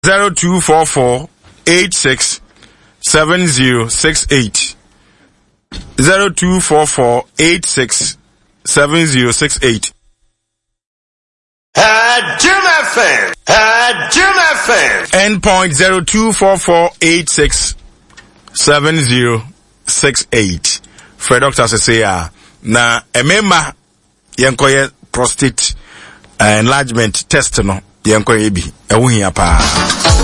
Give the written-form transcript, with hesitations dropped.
0244 86 7068 0244 86 7068. Jim FM. Jim FM. Endpoint 0244 86 7068. For Dr. Sesea. Na emema yenkoye prostate enlargement test no yenkoye bi. Ewu hiya pa.